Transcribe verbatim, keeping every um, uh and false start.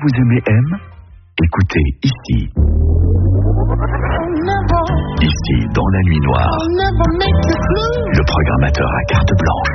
vous aimez M, écoutez ici. Ici, dans la nuit noire, le programmateur à carte blanche.